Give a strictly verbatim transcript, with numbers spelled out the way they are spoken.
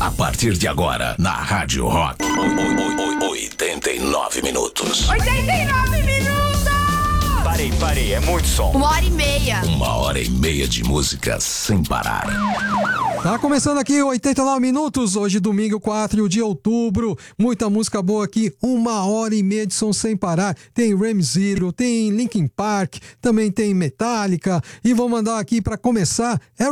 A partir de agora, na Rádio Rock, oitenta e nove minutos. oitenta e nove minutos! Parei, parei, é muito som. Uma hora e meia. Uma hora e meia de música sem parar. Tá começando aqui oitenta e nove minutos, hoje domingo quatro de outubro, muita música boa aqui, uma hora e meia de som sem parar, tem Ram Zero, tem Linkin Park, também tem Metallica, e vou mandar aqui pra começar, é